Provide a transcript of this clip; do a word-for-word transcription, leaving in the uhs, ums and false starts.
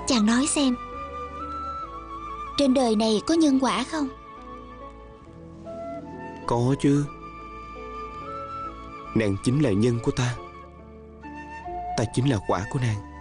Chàng nói xem, trên đời này có nhân quả không? Có chứ. Nàng chính là nhân của ta, ta chính là quả của nàng.